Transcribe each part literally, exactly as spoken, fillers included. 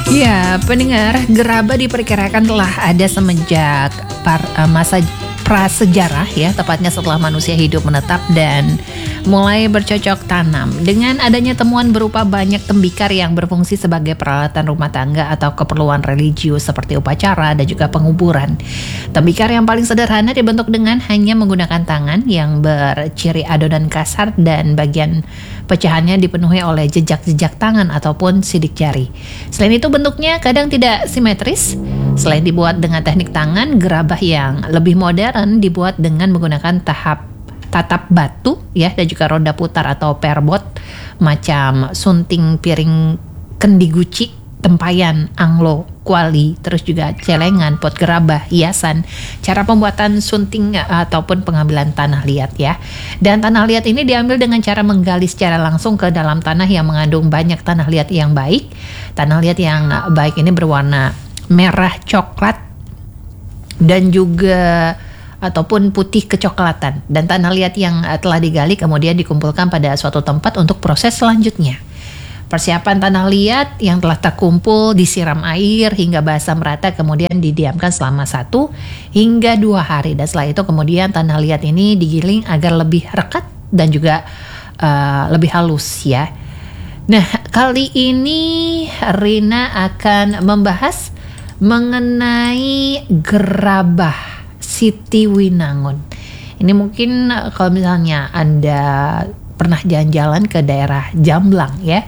Ya, pendengar, gerabah diperkirakan telah ada semenjak par, uh, masa prasejarah ya, tepatnya setelah manusia hidup menetap dan mulai bercocok tanam. Dengan adanya temuan berupa banyak tembikar yang berfungsi sebagai peralatan rumah tangga atau keperluan religius seperti upacara dan juga penguburan. Tembikar yang paling sederhana dibentuk dengan hanya menggunakan tangan yang berciri adonan kasar dan bagian pecahannya dipenuhi oleh jejak-jejak tangan ataupun sidik jari. Selain itu bentuknya kadang tidak simetris. Selain dibuat dengan teknik tangan, gerabah yang lebih modern dibuat dengan menggunakan tahap tatap batu ya, dan juga roda putar atau perbot macam sunting, piring kendi guci, tempayan, anglo, kuali, terus juga celengan, pot gerabah, hiasan, cara pembuatan sunting ataupun pengambilan tanah liat ya. Dan tanah liat ini diambil dengan cara menggali secara langsung ke dalam tanah yang mengandung banyak tanah liat yang baik. Tanah liat yang baik ini berwarna merah coklat dan juga ataupun putih kecoklatan, dan tanah liat yang telah digali kemudian dikumpulkan pada suatu tempat untuk proses selanjutnya. Persiapan tanah liat yang telah terkumpul disiram air hingga basah merata, kemudian didiamkan selama satu hingga dua hari, dan setelah itu kemudian tanah liat ini digiling agar lebih rekat dan juga uh, lebih halus ya. Nah, kali ini Rina akan membahas mengenai gerabah Siti Winangun. Ini mungkin kalau misalnya Anda pernah jalan-jalan ke daerah Jamblang ya,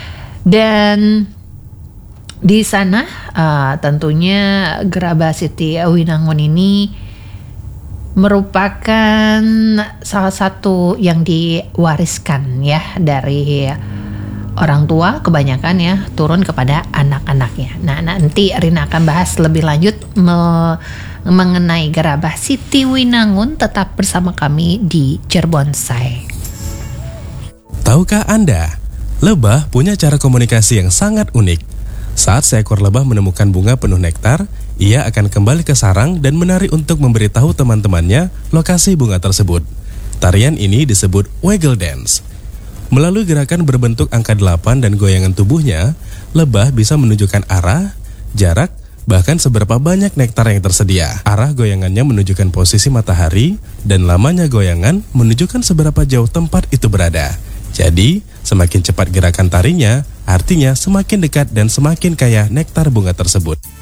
dan di sana uh, tentunya gerabah Siti Winangun ini merupakan salah satu yang diwariskan ya dari orang tua kebanyakan ya, turun kepada anak-anaknya. Nah, nanti Rina akan bahas lebih lanjut me- mengenai gerabah Siti Winangun. Tetap bersama kami di Cerbonsai. Tahukah Anda, lebah punya cara komunikasi yang sangat unik. Saat seekor lebah menemukan bunga penuh nektar, ia akan kembali ke sarang dan menari untuk memberitahu teman-temannya lokasi bunga tersebut. Tarian ini disebut waggle dance. Melalui gerakan berbentuk angka delapan dan goyangan tubuhnya, lebah bisa menunjukkan arah, jarak, bahkan seberapa banyak nektar yang tersedia. Arah goyangannya menunjukkan posisi matahari, dan lamanya goyangan menunjukkan seberapa jauh tempat itu berada. Jadi, semakin cepat gerakan tarinya, artinya semakin dekat dan semakin kaya nektar bunga tersebut.